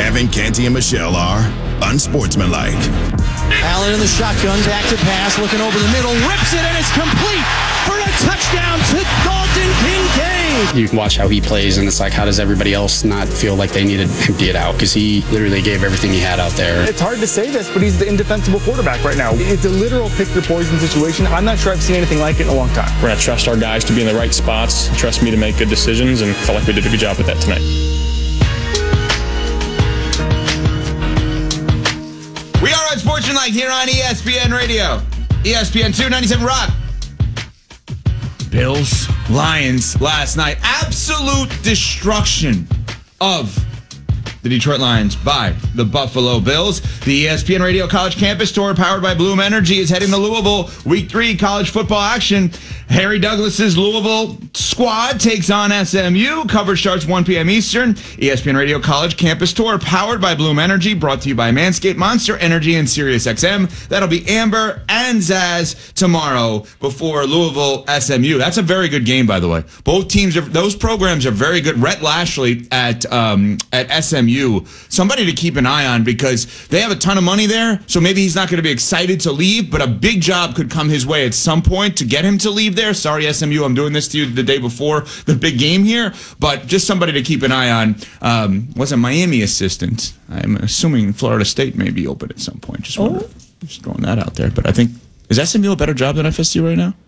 Evan, Canty, and Michelle are unsportsmanlike. Allen in the shotgun, back to pass, looking over the middle, rips it, and it's complete for a touchdown to Dalton Kincaid. You can watch how he plays, and it's like, how does everybody else not feel like they need to empty it out? Because he literally gave everything he had out there. It's hard to say this, but he's the indefensible quarterback right now. It's a literal pick-your-poison situation. I'm not sure I've seen anything like it in a long time. We're going to trust our guys to be in the right spots, trust me to make good decisions, and felt like we did a good job with that tonight. We are Unsportsmanlike here on ESPN Radio. ESPN 297 Rock. Bills, Lions last night. Absolute destruction of the Detroit Lions by the Buffalo Bills. The ESPN Radio College Campus Tour, powered by Bloom Energy, is heading to Louisville. Week 3 college football action. Harry Douglas's Louisville squad takes on SMU. Coverage starts 1 p.m. Eastern. ESPN Radio College Campus Tour, powered by Bloom Energy, brought to you by Manscaped, Monster Energy, and SiriusXM. That'll be Amber and Zaz tomorrow before Louisville SMU. That's a very good game, by the way. Both teams, those programs are very good. Rhett Lashley at SMU, somebody to keep an eye on because they have a ton of money there. So maybe he's not going to be excited to leave, but a big job could come his way at some point to get him to leave there. Sorry, SMU, I'm doing this to you the day before the big game here, but just somebody to keep an eye on. Was a Miami assistant. I'm assuming Florida State may be open at some point. Just throwing that out there. But I think, is SMU a better job than FSU right now?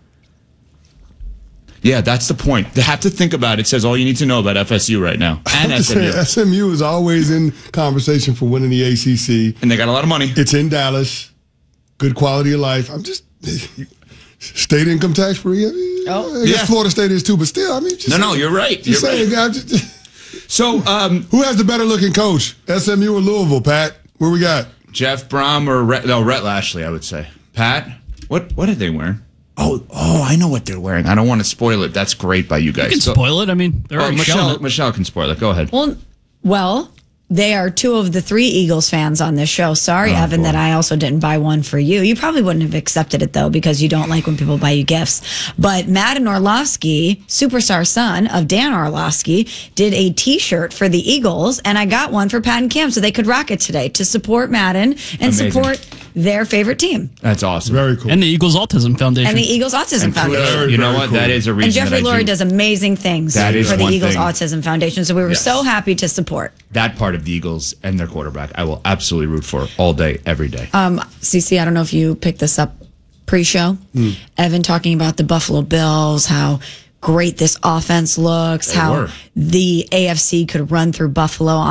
Yeah, that's the point. They have to think about it. It says all you need to know about FSU right now. And SMU. SMU is always in conversation for winning the ACC. And they got a lot of money. It's in Dallas. Good quality of life. I'm just... State income tax free. I mean, I guess Florida State is too, but still, I mean, you're right. You're right. So, who has the better looking coach, SMU or Louisville? Pat, where we got Jeff Brom or Rhett Lashley? I would say. Pat, what are they wearing? Oh, I know what they're wearing. I don't want to spoil it. That's great by you guys. You can spoil it. I mean, they're already showing it. Michelle can spoil it. Go ahead. Well. They are 2 of the 3 Eagles fans on this show. Sorry, Evan, that I also didn't buy one for you. You probably wouldn't have accepted it, though, because you don't like when people buy you gifts. But Madden Orlovsky, superstar son of Dan Orlovsky, did a T-shirt for the Eagles, and I got one for Pat and Cam so they could rock it today to support Madden and support their favorite team. That's awesome. Very cool. And the Eagles Autism Foundation. And the Eagles Autism Foundation. You know what? Cool. That is a reason. And Jeffrey Lurie does amazing things for the Eagles Autism Foundation. So we were so happy to support that part of the Eagles and their quarterback. I will absolutely root for all day, every day. CC, I don't know if you picked this up pre-show. Evan talking about the Buffalo Bills, how great this offense looks, how the AFC could run through Buffalo